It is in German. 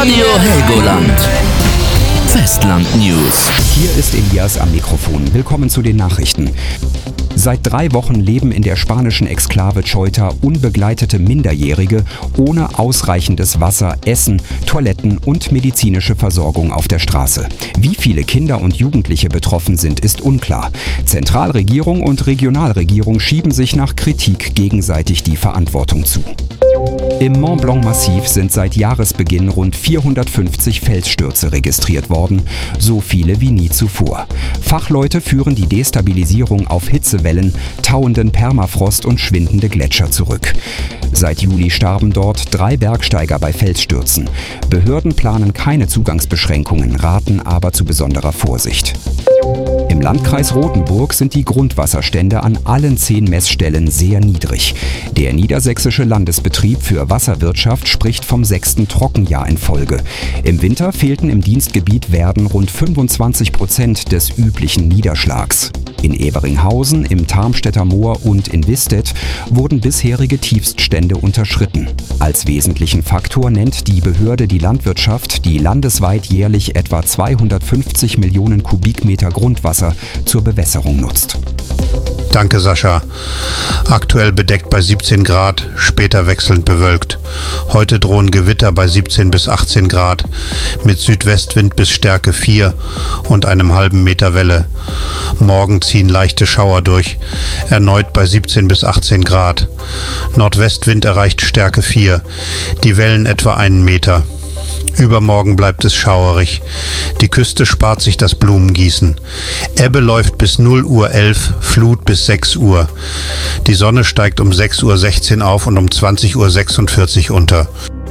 Radio Helgoland. Festland News. Hier ist Elias am Mikrofon. Willkommen zu den Nachrichten. Seit 3 Wochen leben in der spanischen Exklave Ceuta unbegleitete Minderjährige ohne ausreichendes Wasser, Essen, Toiletten und medizinische Versorgung auf der Straße. Wie viele Kinder und Jugendliche betroffen sind, ist unklar. Zentralregierung und Regionalregierung schieben sich nach Kritik gegenseitig die Verantwortung zu. Im Mont Blanc-Massiv sind seit Jahresbeginn rund 450 Felsstürze registriert worden, so viele wie nie zuvor. Fachleute führen die Destabilisierung auf Hitzewellen, tauenden Permafrost und schwindende Gletscher zurück. Seit Juli starben dort 3 Bergsteiger bei Felsstürzen. Behörden planen keine Zugangsbeschränkungen, raten aber zu besonderer Vorsicht. Im Landkreis Rothenburg sind die Grundwasserstände an allen 10 Messstellen sehr niedrig. Der Niedersächsische Landesbetrieb für Wasserwirtschaft spricht vom 6. Trockenjahr in Folge. Im Winter fehlten im Dienstgebiet Werden rund 25% des üblichen Niederschlags. In Everinghausen, im Tarmstädter Moor und in Wistedt wurden bisherige Tiefststände unterschritten. Als wesentlichen Faktor nennt die Behörde die Landwirtschaft, die landesweit jährlich etwa 250 Millionen Kubikmeter Grundwasser zur Bewässerung nutzt. Danke, Sascha. Aktuell bedeckt bei 17 Grad, später wechselnd bewölkt. Heute drohen Gewitter bei 17 bis 18 Grad mit Südwestwind bis Stärke 4 und einem halben Meter Welle. Morgen ziehen leichte Schauer durch, erneut bei 17 bis 18 Grad. Nordwestwind erreicht Stärke 4, die Wellen etwa 1 Meter. Übermorgen bleibt es schauerig. Die Küste spart sich das Blumengießen. Ebbe läuft bis 0:11 Uhr, Flut bis 6 Uhr. Die Sonne steigt um 6:16 Uhr auf und um 20:46 Uhr unter.